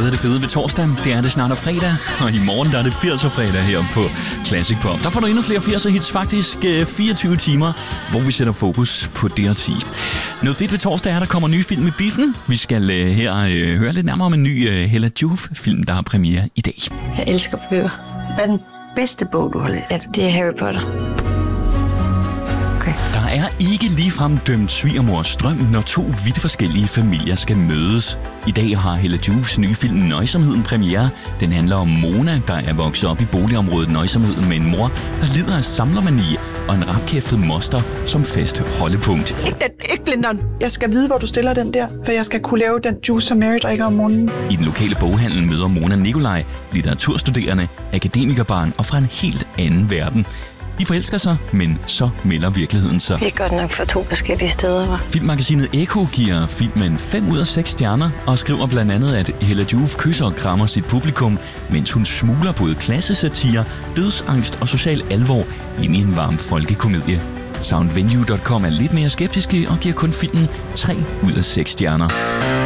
Noget af det fede ved torsdag, det er det snart fredag, og i morgen der er det 80'er fredag her på Classic Pop. Der får du endnu flere 80'er hits, faktisk 24 timer, hvor vi sætter fokus på det og 10. Noget fedt ved torsdag er, der kommer nye film i biffen. Vi skal her høre lidt nærmere om en ny Hella Joof-film, der har premiere i dag. Jeg elsker bøger. Hvad er den bedste bog, du har læst? Ja, det er Harry Potter. Okay. Der er ikke ligefrem dømt svigermors drøm, når to vidt forskellige familier skal mødes. I dag har Hella Joofs nye film Nøjsomheden premiere. Den handler om Mona, der er vokset op i boligområdet Nøjsomheden med en mor, der lider af samlermani og en rapkæftet moster som fast holdepunkt. Ikke blinderen. Jeg skal vide, hvor du stiller den der, for jeg skal kunne lave den juice, som Mary drikker om morgenen. I den lokale boghandel møder Mona Nikolaj, litteraturstuderende, akademikerbarn og fra en helt anden verden. De forelsker sig, men så melder virkeligheden sig. Vi er godt nok fra to forskellige steder, hva'? Filmmagasinet Ekko giver filmen 5 ud af 6 stjerner og skriver blandt andet, at Hella Joof kysser og krammer sit publikum, mens hun smugler både klassesatire, dødsangst og social alvor ind i en varm folkekomedie. Soundvenue.com er lidt mere skeptiske og giver kun filmen 3 ud af 6 stjerner.